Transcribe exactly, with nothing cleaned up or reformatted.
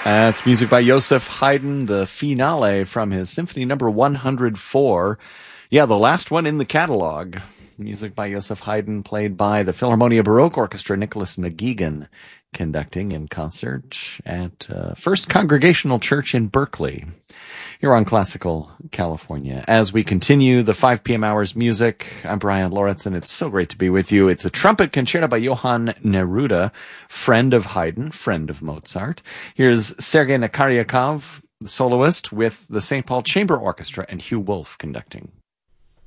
That's music by Joseph Haydn, the finale from his Symphony Number one hundred four. Yeah, the last one in the catalog. Music by Joseph Haydn, played by the Philharmonia Baroque Orchestra, Nicholas McGeegan, conducting in concert at uh, First Congregational Church in Berkeley. Here on Classical California. As we continue the five p.m. hours music, I'm Brian Lauritsen. It's so great to be with you. It's a trumpet concerto by Johann Neruda, friend of Haydn, friend of Mozart. Here's Sergei Nakaryakov, the soloist, with the Saint Paul Chamber Orchestra and Hugh Wolf conducting.